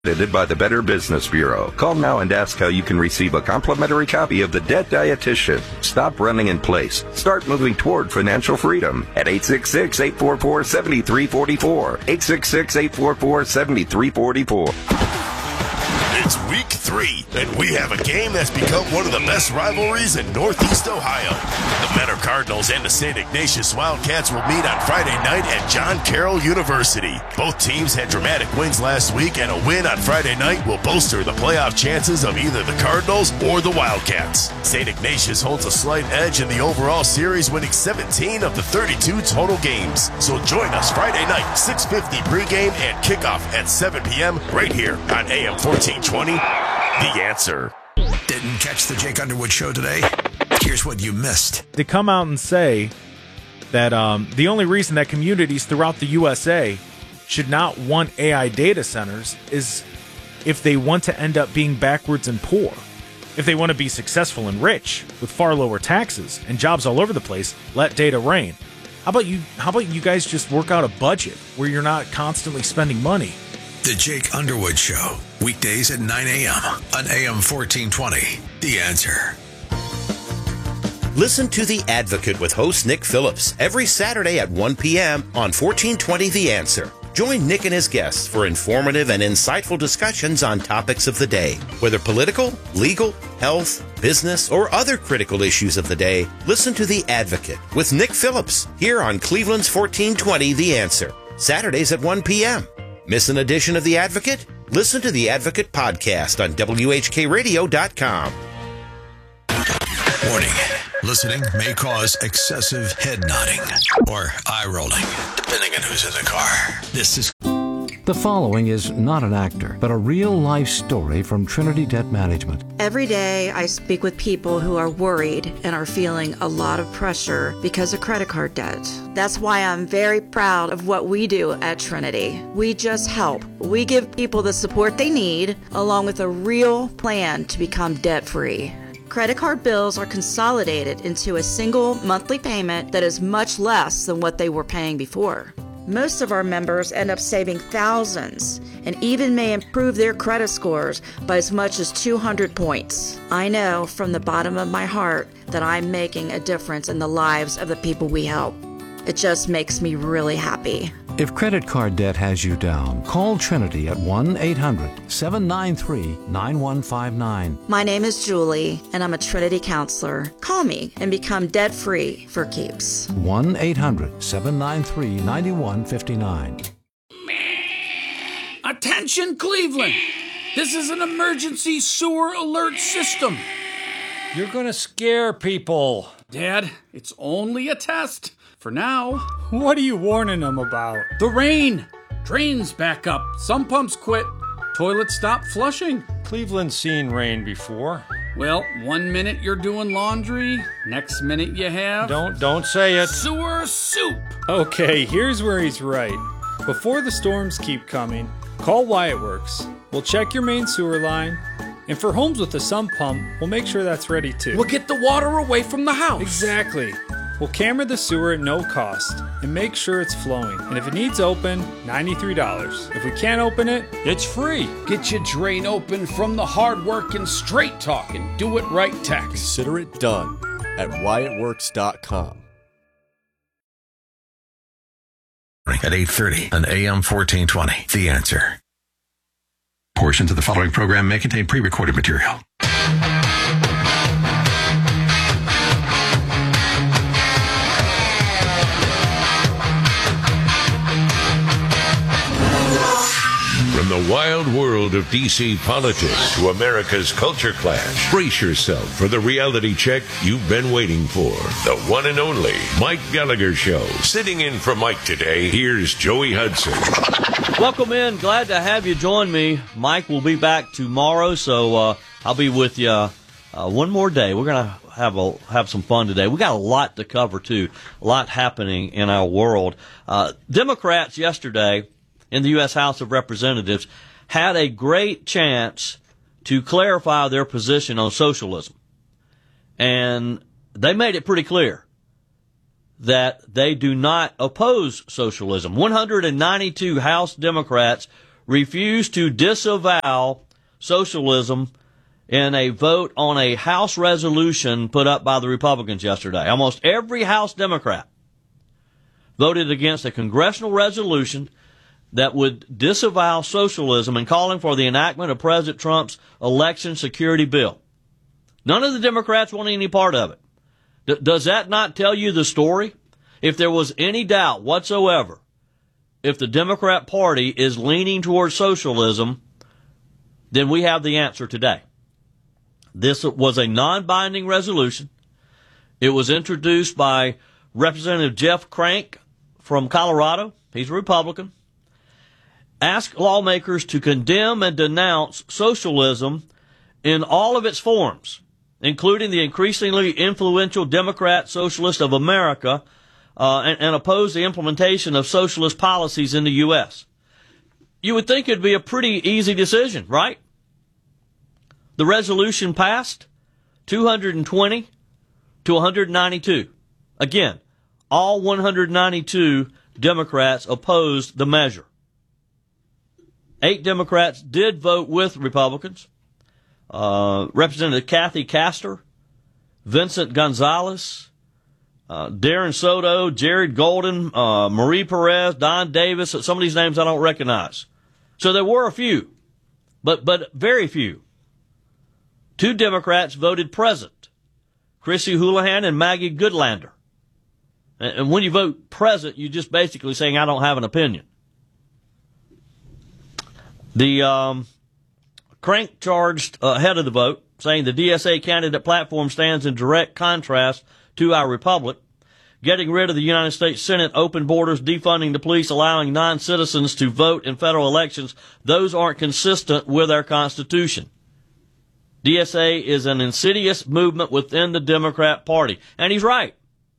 Edited by the Better Business Bureau. Call now and ask how you can receive a complimentary copy of The Debt Dietitian. Stop running in place. Start moving toward financial freedom at 866-844-7344. 866-844-7344. It's week 3, and we have a game that's become one of the best rivalries in Northeast Ohio. The Mentor Cardinals and the St. Ignatius Wildcats will meet on Friday night at John Carroll University. Both teams had dramatic wins last week, and a win on Friday night will bolster the playoff chances of either the Cardinals or the Wildcats. St. Ignatius holds a slight edge in the overall series, winning 17 of the 32 total games. So join us Friday night, 6:50 pregame and kickoff at 7 p.m. right here on AM 1420. The Answer. Didn't catch the Jake Underwood show today? Here's what you missed. To come out and say that the only reason that communities throughout the USA should not want AI data centers is if they want to end up being backwards and poor. If they want to be successful and rich with far lower taxes and jobs all over the place, let data reign. How about you guys just work out a budget where you're not constantly spending money? The Jake Underwood Show, weekdays at 9 a.m. on AM 1420. The Answer. Listen to The Advocate with host Nick Phillips every Saturday at 1 p.m. on 1420 The Answer. Join Nick and his guests for informative and insightful discussions on topics of the day. Whether political, legal, health, business, or other critical issues of the day, listen to The Advocate with Nick Phillips here on Cleveland's 1420 The Answer. Saturdays at 1 p.m. Miss an edition of The Advocate? Listen to The Advocate podcast on WHKRadio.com. Warning. Listening may cause excessive head nodding or eye rolling, depending on who's in the car. This is... The following is not an actor, but a real-life story from Trinity Debt Management. Every day I speak with people who are worried and are feeling a lot of pressure because of credit card debt. That's why I'm very proud of what we do at Trinity. We just help. We give people the support they need, along with a real plan to become debt-free. Credit card bills are consolidated into a single monthly payment that is much less than what they were paying before. Most of our members end up saving thousands and even may improve their credit scores by as much as 200 points. I know from the bottom of my heart that I'm making a difference in the lives of the people we help. It just makes me really happy. If credit card debt has you down, call Trinity at 1-800-793-9159. My name is Julie, and I'm a Trinity counselor. Call me and become debt-free for keeps. 1-800-793-9159. Attention, Cleveland! This is an emergency sewer alert system. You're gonna scare people. Dad, it's only a test. For now. What are you warning them about? The rain. Drains back up. Some pumps quit. Toilets stop flushing. Cleveland's seen rain before. Well, 1 minute you're doing laundry. Next minute you have... Don't say it. Sewer soup. Okay, here's where he's right. Before the storms keep coming, call Wyatt Works. We'll check your main sewer line. And for homes with a sump pump, we'll make sure that's ready too. We'll get the water away from the house. Exactly. We'll camera the sewer at no cost and make sure it's flowing. And if it needs open, $93. If we can't open it, it's free. Get your drain open from the hard-working, straight-talking, do-it-right tax. Consider it done at WyattWorks.com. At 8:30 on AM 1420. The Answer. Portions of the following program may contain pre-recorded material. From the wild world of D.C. politics to America's culture clash, brace yourself for the reality check you've been waiting for. The one and only Mike Gallagher Show. Sitting in for Mike today, here's Joey Hudson. Welcome in. Glad to have you join me. Mike will be back tomorrow, so I'll be with you one more day. We're going to have some fun today. We got a lot to cover, too. A lot happening in our world. Democrats yesterday in the U.S. House of Representatives had a great chance to clarify their position on socialism. And they made it pretty clear that they do not oppose socialism. 192 House Democrats refused to disavow socialism in a vote on a House resolution put up by the Republicans yesterday. Almost every House Democrat voted against a congressional resolution that would disavow socialism and calling for the enactment of President Trump's election security bill. None of the Democrats want any part of it. Does that not tell you the story? If there was any doubt whatsoever, if the Democrat Party is leaning towards socialism, then we have the answer today. This was a non-binding resolution. It was introduced by Representative Jeff Crank from Colorado. He's a Republican. Ask lawmakers to condemn and denounce socialism in all of its forms, including the increasingly influential Democrat Socialist of America, and oppose the implementation of socialist policies in the U.S. You would think it'd be a pretty easy decision, right? The resolution passed 220 to 192. Again, all 192 Democrats opposed the measure. 8 Democrats did vote with Republicans. Representative Kathy Castor, Vincent Gonzalez, Darren Soto, Jared Golden, Marie Perez, Don Davis. Some of these names I don't recognize. So there were a few, but very few. 2 Democrats voted present, Chrissy Houlihan and Maggie Goodlander. And when you vote present, you're just basically saying, I don't have an opinion. The Crank charged ahead of the vote, saying the DSA candidate platform stands in direct contrast to our republic. Getting rid of the United States Senate, open borders, defunding the police, allowing non-citizens to vote in federal elections, those aren't consistent with our Constitution. DSA is an insidious movement within the Democrat Party. And he's right.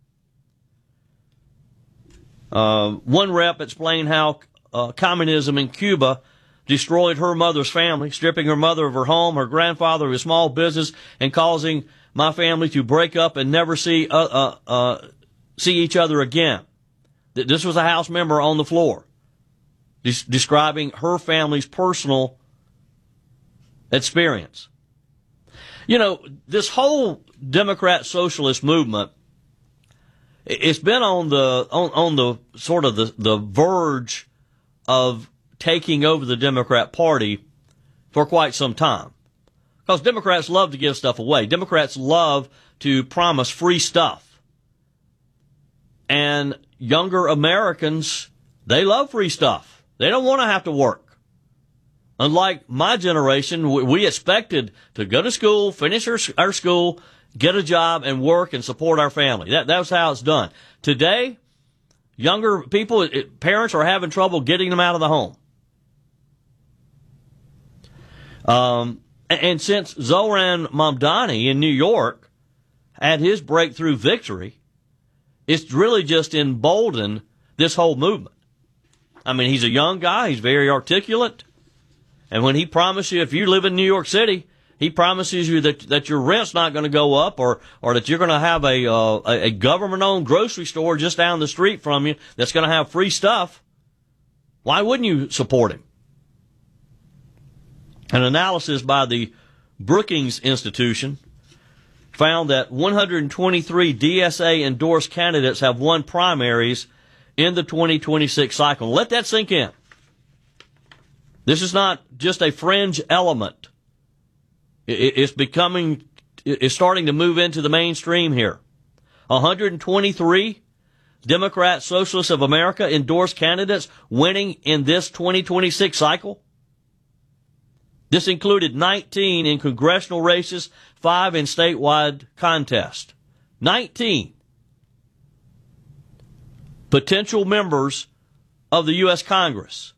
One rep explained how communism in Cuba destroyed her mother's family, stripping her mother of her home, her grandfather of his small business, and causing my family to break up and never see each other again. This was a House member on the floor describing her family's personal experience. You know, this whole Democrat socialist movement, it's been on the sort of the verge of taking over the Democrat Party for quite some time. Because Democrats love to give stuff away. Democrats love to promise free stuff. And younger Americans, they love free stuff. They don't want to have to work. Unlike my generation, we expected to go to school, finish our school, get a job, and work and support our family. That's how it's done. Today, younger people, parents are having trouble getting them out of the home. And since Zoran Mamdani in New York had his breakthrough victory, it's really just emboldened this whole movement. I mean, he's a young guy. He's very articulate. And when he promises you, if you live in New York City, he promises you that your rent's not going to go up or that you're going to have a government-owned grocery store just down the street from you that's going to have free stuff. Why wouldn't you support him? An analysis by the Brookings Institution found that 123 DSA-endorsed candidates have won primaries in the 2026 cycle. Let that sink in. This is not just a fringe element. It's starting to move into the mainstream here. 123 Democrat Socialists of America endorsed candidates winning in this 2026 cycle. This included 19 in congressional races, 5 in statewide contests. 19 potential members of the U.S. Congress.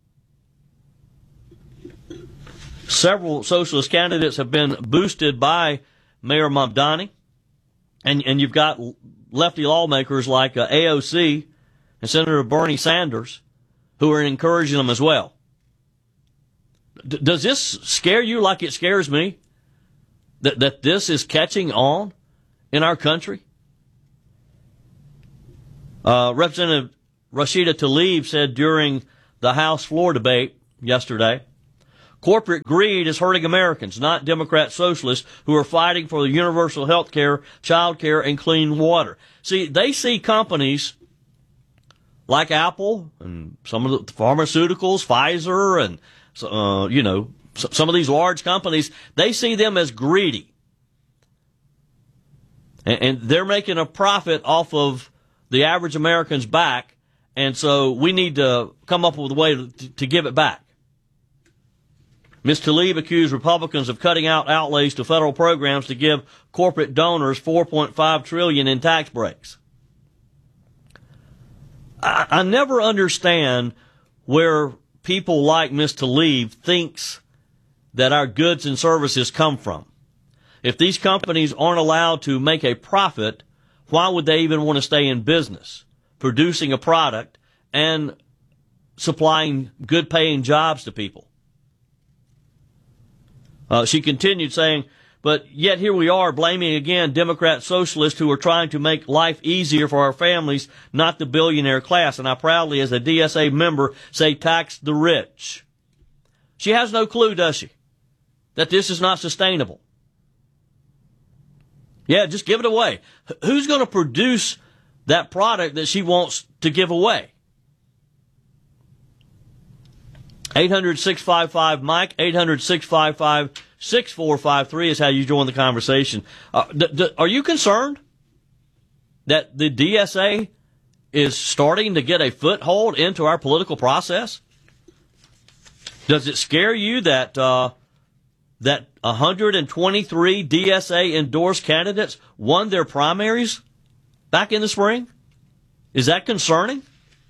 Several socialist candidates have been boosted by Mayor Mamdani, and you've got lefty lawmakers like AOC and Senator Bernie Sanders who are encouraging them as well. Does this scare you like it scares me? That this is catching on in our country? Representative Rashida Tlaib said during the House floor debate yesterday. Corporate greed is hurting Americans, not Democrat socialists who are fighting for the universal health care, child care, and clean water. See, they see companies like Apple and some of the pharmaceuticals, Pfizer, and, some of these large companies, they see them as greedy. And they're making a profit off of the average American's back, and so we need to come up with a way to give it back. Ms. Tlaib accused Republicans of cutting out outlays to federal programs to give corporate donors $4.5 trillion in tax breaks. I never understand where people like Ms. Tlaib thinks that our goods and services come from. If these companies aren't allowed to make a profit, why would they even want to stay in business, producing a product and supplying good-paying jobs to people? She continued saying, but yet here we are blaming again Democrat socialists who are trying to make life easier for our families, not the billionaire class. And I proudly, as a DSA member, say tax the rich. She has no clue, does she, that this is not sustainable? Yeah, just give it away. Who's going to produce that product that she wants to give away? 800-655-MIKE, 800-655-6453 is how you join the conversation. Are you concerned that the DSA is starting to get a foothold into our political process? Does it scare you that 123 DSA-endorsed candidates won their primaries back in the spring? Is that concerning?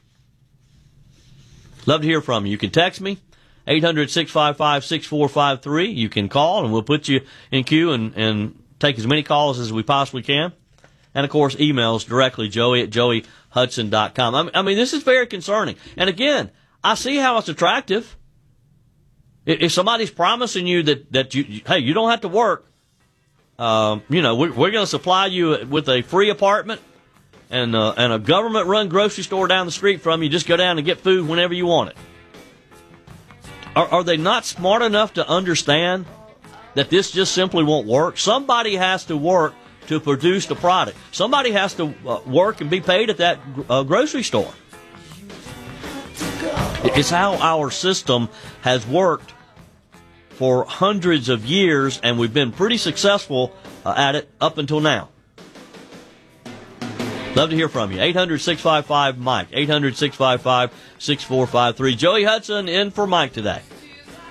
Love to hear from you. You can text me, 800-655-6453. You can call, and we'll put you in queue and take as many calls as we possibly can. And, of course, emails directly, joey@joeyhudson.com. I mean, this is very concerning. And, again, I see how it's attractive. If somebody's promising you that you don't have to work, we're going to supply you with a free apartment and a government-run grocery store down the street from you. Just go down and get food whenever you want it. Are they not smart enough to understand that this just simply won't work? Somebody has to work to produce the product. Somebody has to work and be paid at that grocery store. It's how our system has worked for hundreds of years, and we've been pretty successful at it up until now. Love to hear from you. 800-655-MIKE, 800-655-6453. Joey Hudson in for Mike today.